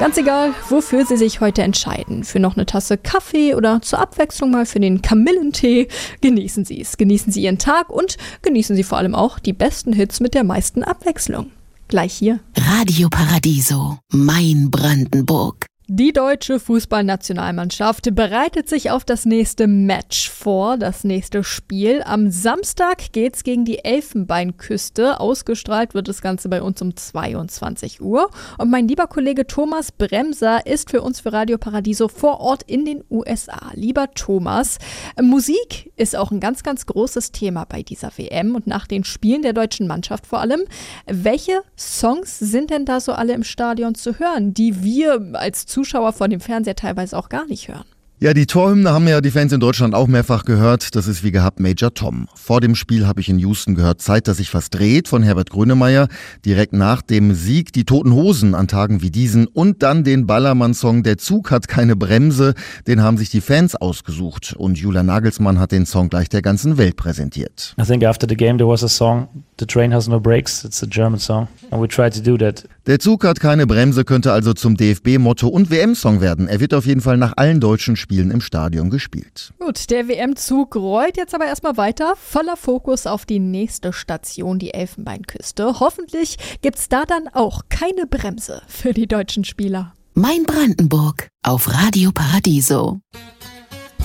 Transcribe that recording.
Ganz egal, wofür Sie sich heute entscheiden. Für noch eine Tasse Kaffee oder zur Abwechslung mal für den Kamillentee. Genießen Sie es. Genießen Sie Ihren Tag und genießen Sie vor allem auch die besten Hits mit der meisten Abwechslung. Gleich hier. Radio Paradiso, mein Brandenburg. Die deutsche Fußballnationalmannschaft bereitet sich auf das nächste Match vor, das nächste Spiel. Am Samstag geht's gegen die Elfenbeinküste. Ausgestrahlt wird das Ganze bei uns um 22 Uhr. Und mein lieber Kollege Thomas Bremser ist für uns für Radio Paradiso vor Ort in den USA. Lieber Thomas, Musik ist auch ein ganz, ganz großes Thema bei dieser WM und nach den Spielen der deutschen Mannschaft vor allem. Welche Songs sind denn da so alle im Stadion zu hören, die wir als Zuschauer vor dem Fernseher teilweise auch gar nicht hören? Ja, die Torhymne haben ja die Fans in Deutschland auch mehrfach gehört. Das ist wie gehabt Major Tom. Vor dem Spiel habe ich in Houston gehört Zeit, dass sich was dreht von Herbert Grönemeyer. Direkt nach dem Sieg die Toten Hosen an Tagen wie diesen und dann den Ballermann-Song Der Zug hat keine Bremse. Den haben sich die Fans ausgesucht und Julian Nagelsmann hat den Song gleich der ganzen Welt präsentiert. I think after the game there was a song, The Train Has No Brakes. It's a German song and we tried to do that. Der Zug hat keine Bremse könnte also zum DFB-Motto und WM-Song werden. Er wird auf jeden Fall nach allen deutschen Spielen im Stadion gespielt. Gut, der WM-Zug rollt jetzt aber erstmal weiter. Voller Fokus auf die nächste Station, die Elfenbeinküste. Hoffentlich gibt's da dann auch keine Bremse für die deutschen Spieler. Mein Brandenburg auf Radio Paradiso.